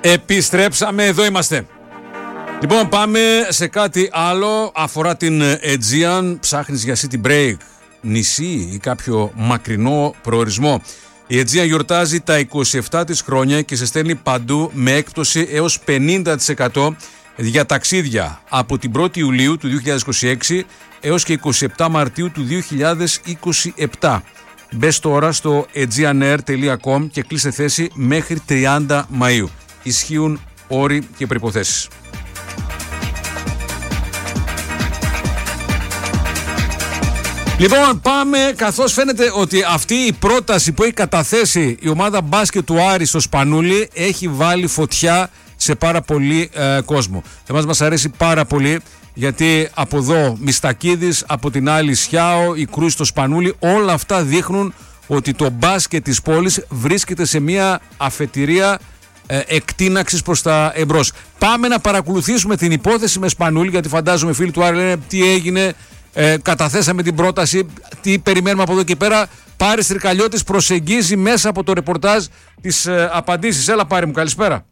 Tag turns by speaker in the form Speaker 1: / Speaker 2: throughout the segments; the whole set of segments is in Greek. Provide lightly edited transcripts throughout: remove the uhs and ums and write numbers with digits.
Speaker 1: Επιστρέψαμε, εδώ είμαστε. Λοιπόν, πάμε σε κάτι άλλο. Αφορά την Aegean. Ψάχνεις για city break, νησί ή κάποιο μακρινό προορισμό? Η Aegean γιορτάζει τα 27 της χρόνια και σε στέλνει παντού με έκπτωση έως 50% για ταξίδια από την 1η Ιουλίου του 2026 έως και 27 Μαρτίου του 2027. Μπες τώρα στο aegeanair.com και κλείσε θέση μέχρι 30 Μαΐου. Ισχύουν όροι και προϋποθέσεις. Λοιπόν, πάμε, καθώς φαίνεται ότι αυτή η πρόταση που έχει καταθέσει η ομάδα μπάσκετ του Άρη στο Σπανούλι έχει βάλει φωτιά σε πάρα πολύ κόσμο. Εμάς μας αρέσει πάρα πολύ, γιατί από εδώ Μιστακίδης, από την άλλη Σιάο, η Κρούση στο Σπανούλι, όλα αυτά δείχνουν ότι το μπάσκετ της πόλης βρίσκεται σε μια αφετηρία εκτείναξης προς τα εμπρός. Πάμε να παρακολουθήσουμε την υπόθεση με Σπανούλι, γιατί φαντάζομαι φίλοι του Άρη λένε τι έγινε, καταθέσαμε την πρόταση, τι περιμένουμε από εδώ και πέρα. Πάρης Τρικαλιώτης προσεγγίζει μέσα από το ρεπορτάζ τις απαντήσεις. Έλα Πάρη μου, καλησπέρα.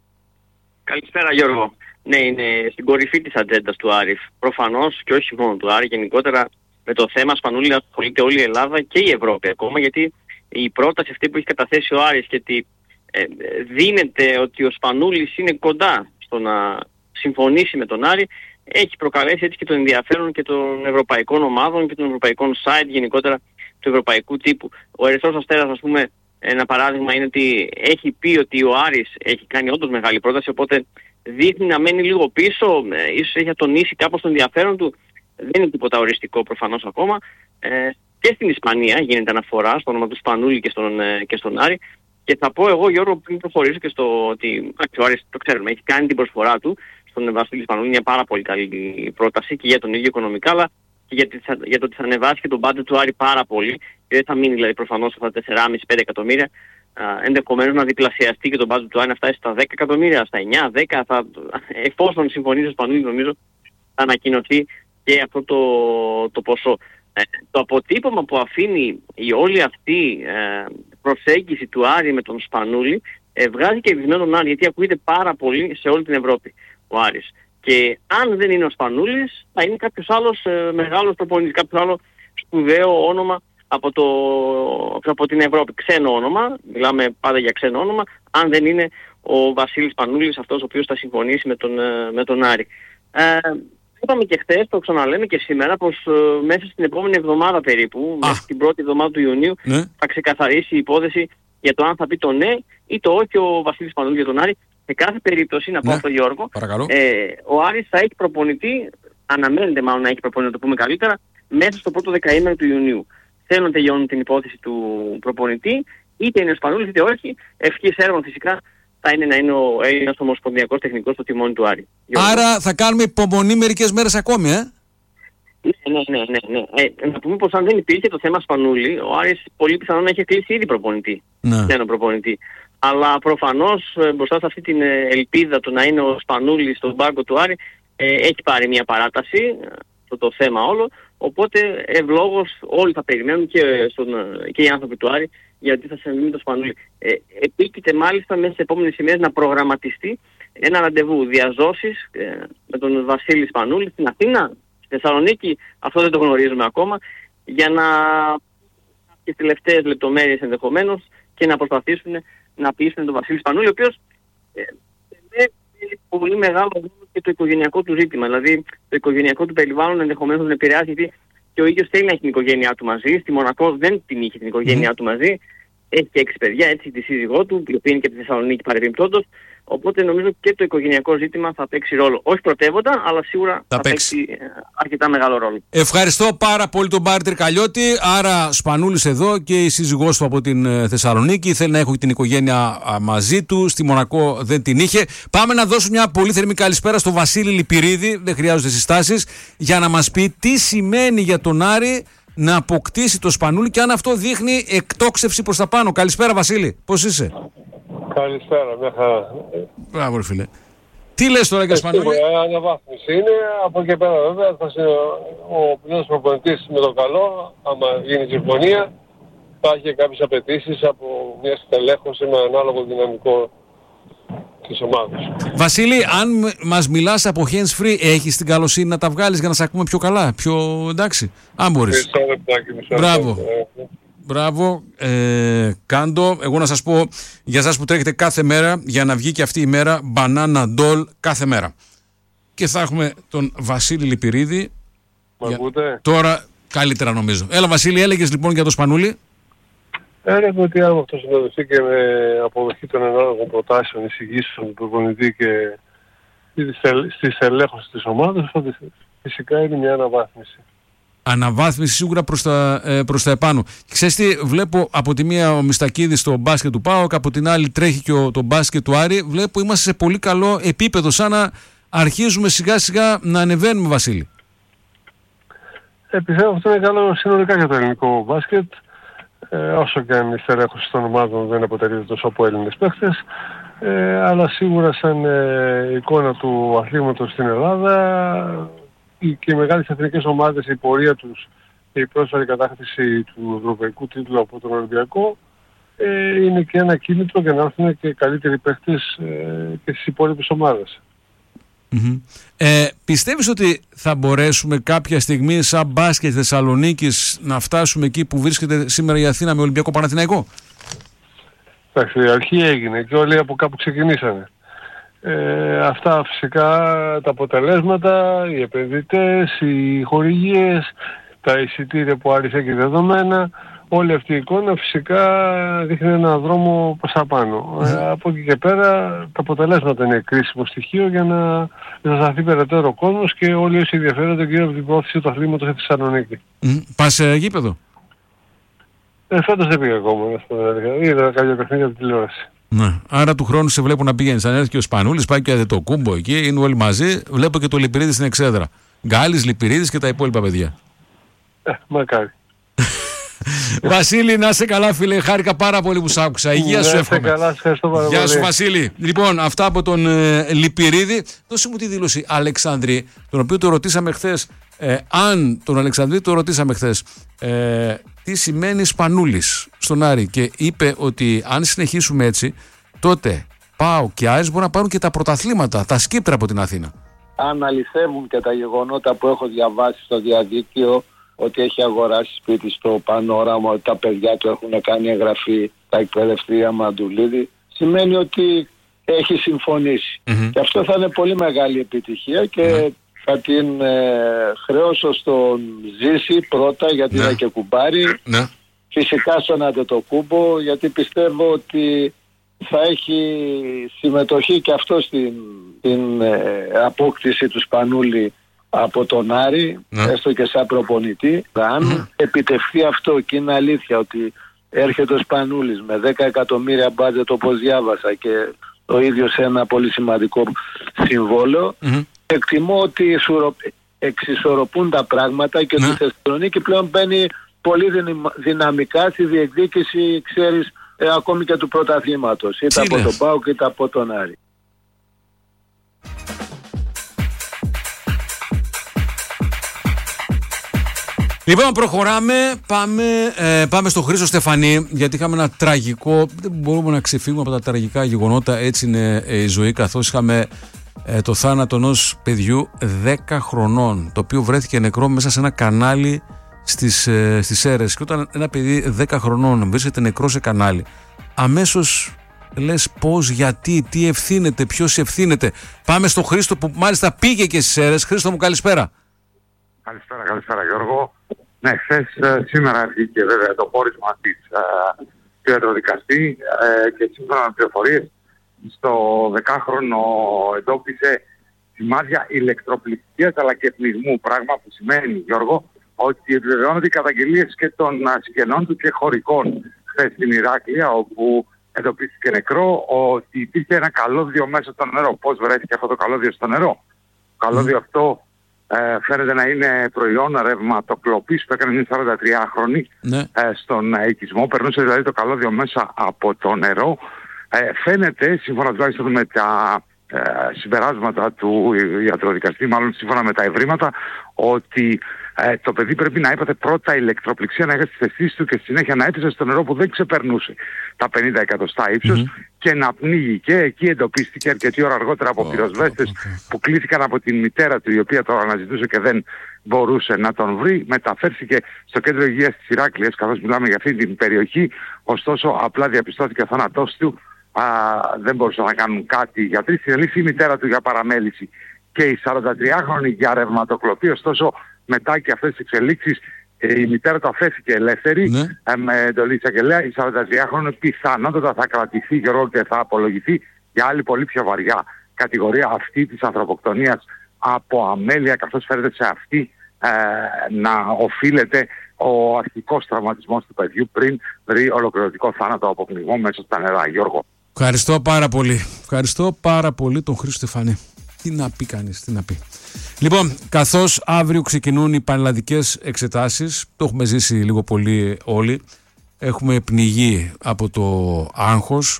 Speaker 2: Καλησπέρα Γιώργο. Ναι, είναι στην κορυφή της ατζέντας του Άρη. Προφανώς και όχι μόνο του Άρη, γενικότερα με το θέμα Σπανούλι ασχολείται όλη η Ελλάδα και η Ευρώπη ακόμα, γιατί η πρόταση αυτή που έχει καταθέσει ο Άρης και ότι δίνεται ότι ο Σπανούλης είναι κοντά στο να συμφωνήσει με τον Άρη, έχει προκαλέσει έτσι και το ενδιαφέρον και των ευρωπαϊκών ομάδων και των ευρωπαϊκών site γενικότερα του ευρωπαϊκού τύπου. Ο Ερυθρός Αστέρας, ας πούμε, ένα παράδειγμα είναι ότι έχει πει ότι ο Άρης έχει κάνει όντως μεγάλη πρόταση, οπότε δείχνει να μένει λίγο πίσω, ίσως έχει ατονίσει κάπως το ενδιαφέρον του. Δεν είναι τίποτα οριστικό προφανώς ακόμα. Και στην Ισπανία γίνεται αναφορά στο όνομα του Σπανούλη και στον Άρη. Και θα πω εγώ, Γιώργο, πριν προχωρήσω και στο ότι ο Άρης, το ξέρουμε, έχει κάνει την προσφορά του στον Βασίλη Σπανούλη, μια πάρα πολύ καλή πρόταση και για τον ίδιο οικονομικά, αλλά και για το ότι θα ανεβάσει και τον budget του Άρη πάρα πολύ. Και δεν θα μείνει δηλαδή προφανώς αυτά τα 4,5-5 εκατομμύρια. Ενδεχομένως να διπλασιαστεί και τον budget του Άρη, να φτάσει στα 10 εκατομμύρια, στα 9-10. Εφόσον συμφωνήσει ο Σπανούλης, νομίζω θα ανακοινωθεί και αυτό το ποσό. Το αποτύπωμα που αφήνει η όλη αυτή προσέγγιση του Άρη με τον Σπανούλη βγάζει και ευισμένο τον Άρη, γιατί ακούγεται πάρα πολύ σε όλη την Ευρώπη ο Άρης. Και αν δεν είναι ο Σπανούλης, θα είναι κάποιος άλλος μεγάλος προπονητής, κάποιο άλλο σπουδαίο όνομα από την Ευρώπη. Ξένο όνομα, μιλάμε πάντα για ξένο όνομα, αν δεν είναι ο Βασίλης Σπανούλης, αυτός ο οποίος θα συμφωνήσει με τον Άρη. Είπαμε και χθες, το ξαναλέμε και σήμερα, πως μέσα στην επόμενη εβδομάδα περίπου, μέσα στην πρώτη εβδομάδα του Ιουνίου, θα ξεκαθαρίσει η υπόθεση για το αν θα πει το ναι ή το όχι ο Βασίλης Σπανούλης για τον Άρη. Σε κάθε περίπτωση, να πω αυτό Γιώργο, ο Άρης θα έχει προπονητή, αναμένεται μάλλον να έχει προπονητή, να το πούμε καλύτερα, μέσα στο πρώτο δεκαήμερο του Ιουνίου. Θέλουν να τελειώνουν την υπόθεση του προπονητή, είτε είναι ο Σπανούλης είτε όχι, ευχής έργων φυσικά θα είναι να είναι ο Έλληνας ομοσπονδιακός τεχνικός στο τιμόνι του Άρη.
Speaker 1: Άρα θα κάνουμε υπομονή μερικές μέρες ακόμη,
Speaker 2: Ναι. Να πούμε πως αν δεν υπήρχε το θέμα Σπανούλη, ο Άρης πολύ πιθανόν να είχε κλείσει ήδη προπονητή. Ναι. Προπονητή. Αλλά προφανώς μπροστά σε αυτή την ελπίδα του να είναι ο Σπανούλης στον πάγκο του Άρη, έχει πάρει μια παράταση το θέμα όλο. Οπότε ευλόγως όλοι θα περιμένουν και οι άνθρωποι του Άρη γιατί θα συμβεί με το Σπανούλη. Επίκειται μάλιστα μέσα στις επόμενες ημέρες να προγραμματιστεί ένα ραντεβού διαζώσεις με τον Βασίλη Σπανούλη στην Αθήνα, στη Θεσσαλονίκη, αυτό δεν το γνωρίζουμε ακόμα, για να και τελευταίες λεπτομέρειες ενδεχομένως και να προσπαθήσουν να πείσουν τον Βασίλη Σπανούλη, ο οποίος είναι πολύ μεγάλο και το οικογενειακό του ζήτημα. Δηλαδή το οικογενειακό του περιβάλλον ενδεχομένως τον επηρεάζει, γιατί και ο ίδιος θέλει να έχει την οικογένειά του μαζί. Στη Μονακό δεν την είχε την οικογένειά του μαζί. Έχει και 6 παιδιά, έτσι, τη σύζυγό του, η οποία είναι και από τη Θεσσαλονίκη παρεμπιπτόντως. Οπότε νομίζω και το οικογενειακό ζήτημα θα παίξει ρόλο. Όχι πρωτεύοντα, αλλά σίγουρα θα παίξει αρκετά μεγάλο ρόλο.
Speaker 1: Ευχαριστώ πάρα πολύ τον Πάρη Τρικαλιώτη. Άρα Σπανούλης εδώ και η σύζυγός του από την Θεσσαλονίκη. Θέλει να έχει την οικογένεια μαζί του. Στη Μονακό δεν την είχε. Πάμε να δώσουμε μια πολύ θερμή καλησπέρα στον Βασίλη Λυπηρίδη. Δεν χρειάζονται συστάσεις. Για να μας πει τι σημαίνει για τον Άρη να αποκτήσει το Σπανούλη και αν αυτό δείχνει εκτόξευση προς τα πάνω. Καλησπέρα Βασίλη. Πώς είσαι?
Speaker 3: Καλησπέρα, μια χαρά.
Speaker 1: Μπράβο, φίλε. Τι λες τώρα για Σπανούλη?
Speaker 3: Αναβάθμιση είναι. Από εκεί πέρα βέβαια θα είναι ο πλέον προπονητής με το καλό, άμα γίνει συμφωνία. Θα έχει κάποιες απαιτήσεις από μια στελέχωση με ανάλογο δυναμικό της ομάδας.
Speaker 1: Βασίλη, αν μας μιλάς από hands free, έχεις την καλοσύνη να τα βγάλεις για να σε ακούμε πιο καλά, πιο εντάξει, αν μπορείς. Μπράβο. Μπράβο, κάντο. Εγώ να σας πω, για εσάς που τρέχετε κάθε μέρα, για να βγει και αυτή η μέρα, banana doll κάθε μέρα. Και θα έχουμε τον Βασίλη Λυπηρίδη. Τώρα καλύτερα νομίζω. Έλα Βασίλη, έλεγες λοιπόν για το Σπανούλι.
Speaker 3: Έλεγα ότι αν αυτό συνοδευτεί και με αποδοχή των ενάλλογων προτάσεων, εισηγήσεων του προπονητή και στη στελέχωση της ομάδας, φυσικά είναι μια αναβάθμιση.
Speaker 1: Αναβάθμιση σίγουρα προς τα επάνω. Και ξέρεις τι, βλέπω από τη μία ο Μιστακίδης στο μπάσκετ του ΠΑΟΚ, από την άλλη τρέχει και το μπάσκετ του Άρη. Βλέπω είμαστε σε πολύ καλό επίπεδο, σαν να αρχίζουμε σιγά σιγά να ανεβαίνουμε, Βασίλη.
Speaker 3: Πιστεύω αυτό είναι καλό συνολικά για το ελληνικό μπάσκετ. Όσο και αν η στελέχωση των ομάδων δεν αποτελείται τόσο από Έλληνες παίχτες, αλλά σίγουρα σαν εικόνα του αθλήματος στην Ελλάδα και οι μεγάλες εθνικές ομάδες, η πορεία τους και η πρόσφατη κατάκτηση του ευρωπαϊκού τίτλου από τον Ολυμπιακό είναι και ένα κίνητρο για να έρθουν και καλύτεροι παίχτες και στις υπόλοιπες ομάδες.
Speaker 1: Mm-hmm. Πιστεύεις ότι θα μπορέσουμε κάποια στιγμή σαν μπάσκετ Θεσσαλονίκης να φτάσουμε εκεί που βρίσκεται σήμερα η Αθήνα με Ολυμπιακό Παναθηναϊκό?
Speaker 3: Εντάξει, η αρχή έγινε και όλοι από κάπου ξεκινήσανε. Αυτά φυσικά τα αποτελέσματα, οι επενδυτές, οι χορηγίες, τα εισιτήρια που Άρης έχει δεδομένα, όλη αυτή η εικόνα φυσικά δείχνει έναν δρόμο προς τα πάνω. Από εκεί και πέρα τα αποτελέσματα είναι κρίσιμο στοιχείο για να σταθεί περαιτέρω ο κόσμος και όλοι όσοι ενδιαφέρονται γύρω από την πρόθεση του αθλήματος στη Θεσσαλονίκη.
Speaker 1: Πας γήπεδο?
Speaker 3: Φέτος δεν πήγα ακόμα, είδα κάποια παιχνίδια από τη τηλεόραση.
Speaker 1: Ναι. Άρα του χρόνου σε βλέπω να πηγαίνεις. Αν έρθει και ο Σπανούλης, πάει και το Κούμπο εκεί, είναι όλοι μαζί. Βλέπω και το Λυπηρίδη στην εξέδρα. Γκάλης, Λυπηρίδης και τα υπόλοιπα παιδιά.
Speaker 3: Μακάρι.
Speaker 1: Βασίλη, να είσαι καλά, φίλε. Χάρηκα πάρα πολύ που σ' άκουσα. Υγεία σου εύχομαι.
Speaker 3: Καλά, ευχαριστώ πάρα πολύ.
Speaker 1: Γεια σου, Βασίλη. Λοιπόν, αυτά από τον Λυπηρίδη. Δώσε μου τη δήλωση Αλεξάνδρη, τον οποίο το ρωτήσαμε χθες. Αν τον Αλεξανδρή το ρωτήσαμε χθες, τι σημαίνει Σπανούλης στον Άρη, και είπε ότι αν συνεχίσουμε έτσι, τότε ΠΑΟΚ και Άρης μπορούν να πάρουν και τα πρωταθλήματα, τα σκύπτρα από την Αθήνα.
Speaker 4: Αν αληθεύουν και τα γεγονότα που έχω διαβάσει στο διαδίκτυο, ότι έχει αγοράσει σπίτι στο Πανόραμα, ότι τα παιδιά του έχουν κάνει εγγραφή τα εκπαιδευτήρια Μαντουλίδη, σημαίνει ότι έχει συμφωνήσει. Και αυτό θα είναι πολύ μεγάλη επιτυχία και θα την χρεώσω στον Ζήση πρώτα, γιατί είναι και κουμπάρι. Φυσικά στον Αντετοκούμπο, γιατί πιστεύω ότι θα έχει συμμετοχή και αυτό στην απόκτηση του Σπανούλη από τον Άρη, έστω και σαν προπονητή. Αν επιτευχθεί αυτό και είναι αλήθεια ότι έρχεται ο Σπανούλης με 10 εκατομμύρια μπάτζετ όπως διάβασα και το ίδιο σε ένα πολύ σημαντικό συμβόλαιο, εκτιμώ ότι εξισορροπούν τα πράγματα και ότι η Θεσσαλονίκη πλέον μπαίνει πολύ δυναμικά στη διεκδίκηση, ξέρεις, ακόμη και του πρωταθλήματος, είτε από τον ΠΑΟΚ είτε από τον Άρη.
Speaker 1: Λοιπόν, προχωράμε, πάμε στο Χρήστο Στεφανή, γιατί είχαμε ένα τραγικό, δεν μπορούμε να ξεφύγουμε από τα τραγικά γεγονότα, έτσι είναι η ζωή, καθώς είχαμε το θάνατο ενός παιδιού 10 χρονών, το οποίο βρέθηκε νεκρό μέσα σε ένα κανάλι στις Σέρρες. Και όταν ένα παιδί 10 χρονών βρίσκεται νεκρό σε κανάλι, αμέσως λες πώς, γιατί, τι ευθύνεται, ποιος ευθύνεται. Πάμε στο Χρήστο που μάλιστα πήγε και στις Σέρρες. Χρήστο μου, καλησπέρα.
Speaker 5: Καλησπέρα Γιώργο. Ναι, σήμερα βγήκε βέβαια το πόρισμα του ιατροδικαστή και σύμφωνα με πληροφορίες στο 10χρονο εντόπισε σημάδια ηλεκτροπληκτίας αλλά και πνιγμού, πράγμα που σημαίνει, Γιώργο, ότι επιβεβαιώνονται οι καταγγελίες και των συγγενών του και χωρικών χθες στην Ηράκλεια, όπου εντοπίστηκε νεκρό, ότι υπήρχε ένα καλώδιο μέσα στο νερό. Πώς βρέθηκε αυτό το καλώδιο στο νερό? Το καλώδιο αυτό φαίνεται να είναι προϊόν ρευματοκλοπής που έκανε μια 43χρονη στον οικισμό. Περνούσε δηλαδή το καλώδιο μέσα από το νερό. Φαίνεται, σύμφωνα τουλάχιστον με τα συμπεράσματα του ιατροδικαστή, μάλλον σύμφωνα με τα ευρήματα, ότι το παιδί πρέπει να έπαθε πρώτα ηλεκτροπληξία, να έχει στις αισθήσεις του και στη συνέχεια να έπεσε στο νερό που δεν ξεπερνούσε τα 50 εκατοστά ύψος και να πνίγει. Και εκεί εντοπίστηκε αρκετή ώρα αργότερα από πυροσβέστες που κλήθηκαν από την μητέρα του, η οποία το αναζητούσε και δεν μπορούσε να τον βρει. Μεταφέρθηκε στο κέντρο υγείας της Ηράκλειας, καθώς μιλάμε για αυτή την περιοχή. Ωστόσο, απλά διαπιστώθηκε ο θάνατός του. Δεν μπορούσαν να κάνουν κάτι οι γιατροί. Συνελήφθη η μητέρα του για παραμέληση και η 43χρονη για ρευματοκλοπή. Ωστόσο, μετά και αυτές τις εξελίξεις, η μητέρα του αφέθηκε ελεύθερη με εντολή της εισαγγελέα. Η 43χρονη πιθανότατα θα κρατηθεί, Γιώργο, και θα απολογηθεί για άλλη πολύ πιο βαριά κατηγορία, αυτή της ανθρωποκτονίας από αμέλεια, καθώς φέρεται σε αυτή να οφείλεται ο αρχικός τραυματισμός του παιδιού πριν βρει ολοκληρωτικό θάνατο από πνιγμό μέσα στα νερά. Γιώργο.
Speaker 1: Ευχαριστώ πάρα πολύ. Ευχαριστώ πάρα πολύ τον Χρήστο Στεφανή. Τι να πει κανείς, τι να πει. Λοιπόν, καθώς αύριο ξεκινούν οι πανελλαδικές εξετάσεις, το έχουμε ζήσει λίγο πολύ όλοι, έχουμε πνιγεί από το άγχος,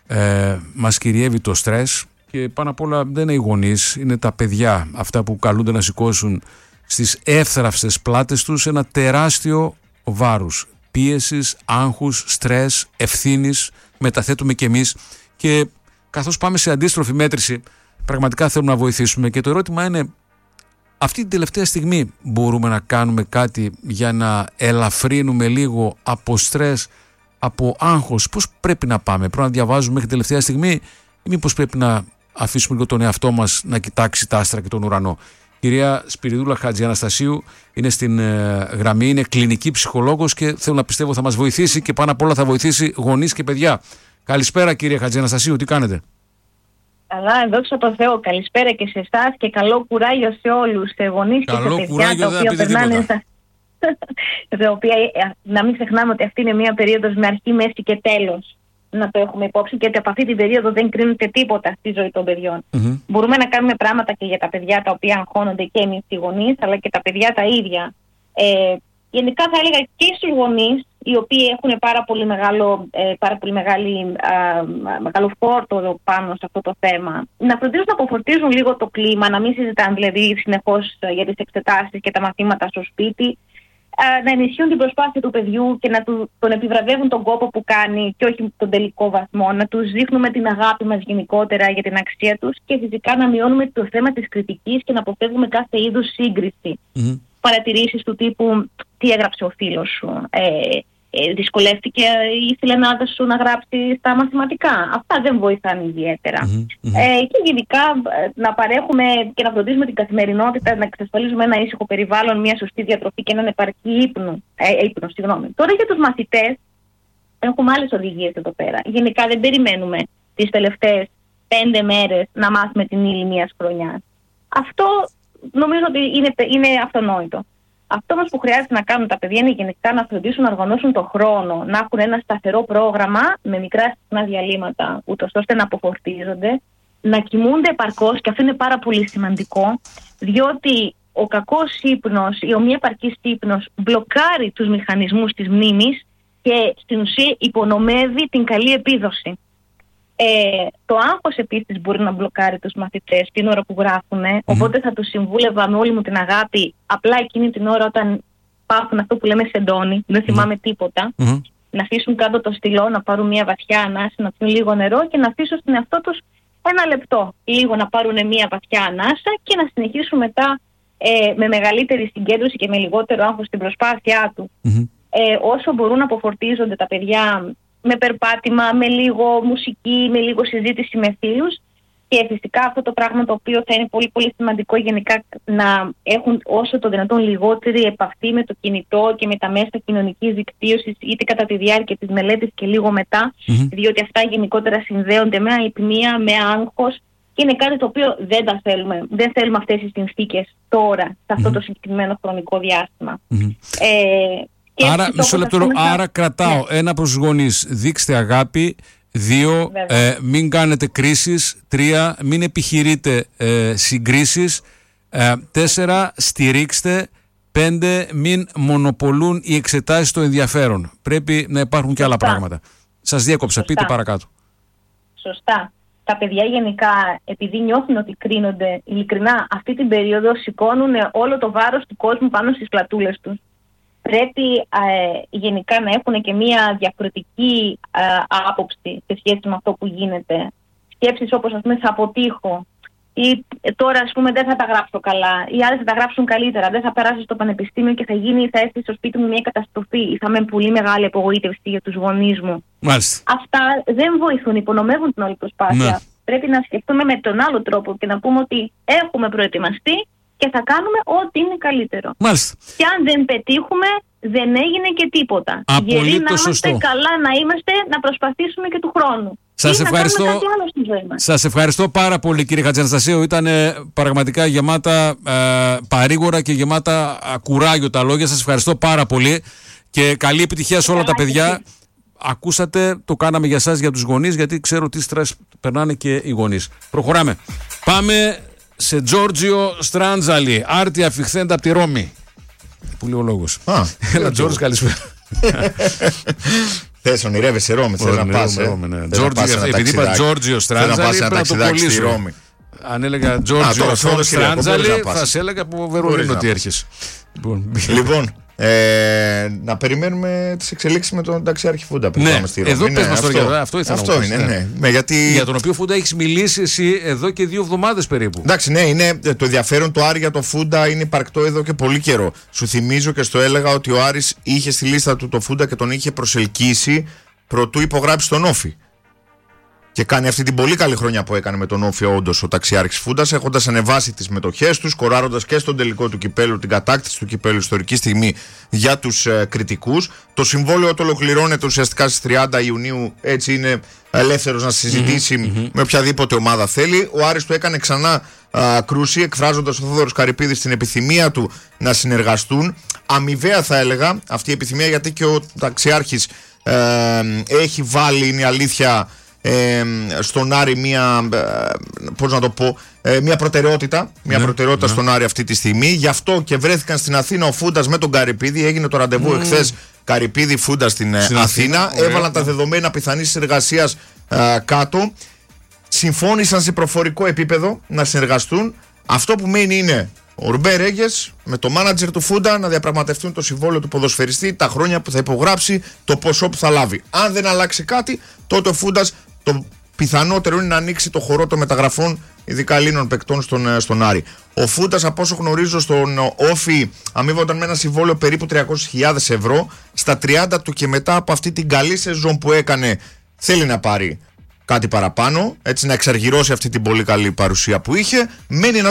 Speaker 1: μας κυριεύει το στρες και πάνω απ' όλα δεν είναι οι γονείς, είναι τα παιδιά αυτά που καλούνται να σηκώσουν στις εύθραυστες πλάτες τους ένα τεράστιο βάρους πίεσης, άγχους, στρες, ευθύνης, μεταθέτουμε κι εμείς, και καθώς πάμε σε αντίστροφη μέτρηση πραγματικά θέλουμε να βοηθήσουμε, και το ερώτημα είναι, αυτή την τελευταία στιγμή μπορούμε να κάνουμε κάτι για να ελαφρύνουμε λίγο από στρες, από άγχος? Πώς πρέπει να πάμε? Πρέπει να διαβάζουμε μέχρι την τελευταία στιγμή ή μήπως πρέπει να αφήσουμε λίγο τον εαυτό μας να κοιτάξει τα άστρα και τον ουρανό? Κυρία Σπυριδούλα Χατζιαναστασίου είναι στην γραμμή, είναι κλινική ψυχολόγος και θέλω να πιστεύω θα μας βοηθήσει και πάνω απ' όλα θα βοηθήσει γονείς και παιδιά. Καλησπέρα κυρία Χατζιαναστασίου, τι κάνετε?
Speaker 6: Καλά, δόξα τω Θεώ. Καλησπέρα και σε εσάς και καλό κουράγιο σε όλους, σε γονείς και σε παιδιά τα οποία περνάνε τα οποία, να μην ξεχνάμε ότι αυτή είναι μια περίοδος με αρχή, μέση και τέλος. Να το έχουμε υπόψη, γιατί από αυτή την περίοδο δεν κρίνεται τίποτα στη ζωή των παιδιών. Μπορούμε να κάνουμε πράγματα και για τα παιδιά τα οποία αγχώνονται και εμείς οι γονείς, αλλά και τα παιδιά τα ίδια. Γενικά θα έλεγα και στους γονείς, οι οποίοι έχουν πάρα πολύ μεγάλο φόρτο πάνω σε αυτό το θέμα, να φροντίζουν να αποφορτίζουν λίγο το κλίμα, να μην συζητάνε δηλαδή συνεχώς για τις εξετάσεις και τα μαθήματα στο σπίτι, να ενισχύουν την προσπάθεια του παιδιού και να τον επιβραβεύουν τον κόπο που κάνει και όχι τον τελικό βαθμό, να τους δείχνουμε την αγάπη μας γενικότερα για την αξία τους και φυσικά να μειώνουμε το θέμα της κριτικής και να αποφεύγουμε κάθε είδους σύγκριση. Παρατηρήσεις του τύπου τι έγραψε ο φίλος σου, δυσκολεύτηκε, ήθελε να γράψει στα μαθηματικά. Αυτά δεν βοηθάνε ιδιαίτερα. Και γενικά να παρέχουμε και να φροντίζουμε την καθημερινότητα, να εξασφαλίζουμε ένα ήσυχο περιβάλλον, μια σωστή διατροφή και έναν επαρκή ύπνο. Τώρα για τους μαθητές έχουμε άλλες οδηγίες εδώ πέρα. Γενικά δεν περιμένουμε τις τελευταίες 5 μέρες να μάθουμε την ύλη μιας χρονιάς. Αυτό νομίζω ότι είναι αυτονόητο. Αυτό όμως που χρειάζεται να κάνουν τα παιδιά είναι γενικά να φροντίσουν να οργανώσουν τον χρόνο, να έχουν ένα σταθερό πρόγραμμα με μικρά συχνά διαλύματα, ούτως ώστε να αποφορτίζονται, να κοιμούνται επαρκώς, και αυτό είναι πάρα πολύ σημαντικό, διότι ο κακός ύπνος ή ο μη επαρκής ύπνος μπλοκάρει τους μηχανισμούς της μνήμης και στην ουσία υπονομεύει την καλή επίδοση. Το άγχος επίσης μπορεί να μπλοκάρει τους μαθητές την ώρα που γράφουν, οπότε θα τους συμβούλευα με όλη μου την αγάπη, απλά εκείνη την ώρα όταν πάθουν αυτό που λέμε σεντόνι, δεν θυμάμαι τίποτα, να αφήσουν κάτω το στυλό, να πάρουν μια βαθιά ανάσα, να πιούν λίγο νερό και να αφήσουν στην εαυτό τους 1 λεπτό, λίγο να πάρουν μια βαθιά ανάσα και να συνεχίσουν μετά με μεγαλύτερη συγκέντρωση και με λιγότερο άγχος στην προσπάθειά του. Όσο μπορούν να αποφορτίζονται τα παιδιά με περπάτημα, με λίγο μουσική, με λίγο συζήτηση με φίλους, και φυσικά αυτό το πράγμα το οποίο θα είναι πολύ πολύ σημαντικό γενικά, να έχουν όσο το δυνατόν λιγότερη επαφή με το κινητό και με τα μέσα κοινωνικής δικτύωσης, είτε κατά τη διάρκεια της μελέτης και λίγο μετά, διότι αυτά γενικότερα συνδέονται με αϊπνία, με άγχος και είναι κάτι το οποίο δεν τα θέλουμε. Δεν θέλουμε αυτές τις συνθήκες τώρα, σε αυτό το συγκεκριμένο χρονικό διάστημα.
Speaker 1: Άρα, μισό λεπτό, άρα κρατάω 1 προς τους γονείς, δείξτε αγάπη, 2, μην κάνετε κρίσεις, 3, μην επιχειρείτε συγκρίσεις, 4, στηρίξτε, 5, μην μονοπολούν οι εξετάσεις στο ενδιαφέρον. Πρέπει να υπάρχουν και άλλα πράγματα. Σας διέκοψα, πείτε παρακάτω.
Speaker 6: Σωστά. τα παιδιά γενικά, επειδή νιώθουν ότι κρίνονται, ειλικρινά αυτή την περίοδο σηκώνουν όλο το βάρος του κόσμου πάνω στις πλατούλες τους. Πρέπει γενικά να έχουν και μια διαφορετική άποψη σε σχέση με αυτό που γίνεται. Σκέψεις όπως, ας πούμε, θα αποτύχω, ή τώρα, ας πούμε, δεν θα τα γράψω καλά, οι άλλοι θα τα γράψουν καλύτερα, δεν θα περάσω στο πανεπιστήμιο και θα έρθει στο σπίτι μου μια καταστροφή, ή θα είμαι πολύ μεγάλη απογοήτευση για τους γονείς μου.
Speaker 1: Μάλιστα.
Speaker 6: Αυτά δεν βοηθούν, υπονομεύουν την όλη προσπάθεια.
Speaker 1: Ναι.
Speaker 6: Πρέπει να σκεφτούμε με τον άλλο τρόπο και να πούμε ότι έχουμε προετοιμαστεί και θα κάνουμε ό,τι είναι καλύτερο.
Speaker 1: Μάλιστα.
Speaker 6: Και αν δεν πετύχουμε, δεν έγινε και τίποτα.
Speaker 1: Απολύτως
Speaker 6: Γεροί να είμαστε,
Speaker 1: σωστό.
Speaker 6: καλά να είμαστε, να προσπαθήσουμε και του χρόνου.
Speaker 1: Σας
Speaker 6: ή
Speaker 1: ευχαριστώ.
Speaker 6: να κάνουμε κάτι άλλο στη ζωή μας.
Speaker 1: Σας ευχαριστώ πάρα πολύ, κύριε Χατζηαναστασίου. Ήταν πραγματικά γεμάτα παρήγορα και γεμάτα κουράγιο τα λόγια. Σας ευχαριστώ πάρα πολύ και καλή επιτυχία σε όλα τα παιδιά. Ακούσατε, το κάναμε για σας, για τους γονείς, γιατί ξέρω τι στρες περνάνε και οι γονείς. Προχωράμε. Πάμε σε Τζόρτζιο Στράντζαλη, άρτη αφιχθέντα από τη Ρώμη. Που λέει ο λόγος. Έλα, Τζόρτζ, καλησπέρα.
Speaker 7: Θες, ονειρεύεσαι Ρώμη, θες να πας.
Speaker 1: Επειδή είπα Τζόρτζιο Στράντζαλη, πρέπει να το κολλήσω. Αν έλεγα Τζόρτζιο Στράντζαλη, θα σε έλεγα από Βερολίνο ότι έρχεσαι.
Speaker 7: Λοιπόν, να περιμένουμε τις εξελίξεις με τον ταξιάρχη Φούντα.
Speaker 1: Ναι, εδώ πες μας τώρα, αυτό ήθελα να πω.
Speaker 7: Για
Speaker 1: τον οποίο Φούντα έχεις μιλήσει εσύ εδώ και 2 εβδομάδες περίπου.
Speaker 7: Εντάξει, ναι, είναι το ενδιαφέρον του Άρη για τον Φούντα είναι υπαρκτό εδώ και πολύ καιρό. Σου θυμίζω και στο έλεγα ότι ο Άρης είχε στη λίστα του το Φούντα και τον είχε προσελκύσει προτού υπογράψει τον Όφη. Και κάνει αυτή την πολύ καλή χρονιά που έκανε με τον Όφη, όντως, ο ταξιάρχης Φούντας, έχοντας ανεβάσει τις μετοχές του, σκοράροντας και στον τελικό του κυπέλου, την κατάκτηση του κυπέλου, ιστορική στιγμή για τους κριτικούς. Το συμβόλαιο του ολοκληρώνεται ουσιαστικά στις 30 Ιουνίου, έτσι είναι ελεύθερος να συζητήσει με οποιαδήποτε ομάδα θέλει. Ο Άρης του έκανε ξανά κρούση, εκφράζοντας ο Θόδωρος Καρυπίδης την επιθυμία του να συνεργαστούν. Αμοιβαία, θα έλεγα, αυτή η επιθυμία, γιατί και ο ταξιάρχης έχει βάλει, είναι αλήθεια, στον Άρη μια, πώς να το πω, μια προτεραιότητα, στον Άρη αυτή τη στιγμή. Γι' αυτό και βρέθηκαν στην Αθήνα ο Φούντας με τον Καρυπίδη. Έγινε το ραντεβού εχθές Καρυπίδη Φούντα στην Αθήνα. Έβαλαν τα δεδομένα πιθανής συνεργασίας κάτω. Συμφώνησαν σε προφορικό επίπεδο να συνεργαστούν. Αυτό που μένει είναι ο Ρουμπέ Ρέγγες με το μάνατζερ του Φούντα να διαπραγματευτούν το συμβόλαιο του ποδοσφαιριστή, τα χρόνια που θα υπογράψει, το ποσό που θα λάβει. Αν δεν αλλάξει κάτι, τότε ο Φούντας το πιθανότερο είναι να ανοίξει το χορό των μεταγραφών, ειδικά Ελλήνων παικτών στον Άρη. Ο Φούντας, από όσο γνωρίζω, στον Όφη αμείβονταν με ένα συμβόλαιο περίπου 300.000 ευρώ. Στα 30 του και μετά από αυτή την καλή σεζόν που έκανε, θέλει να πάρει κάτι παραπάνω, έτσι να εξαργυρώσει αυτή την πολύ καλή παρουσία που είχε. Μένει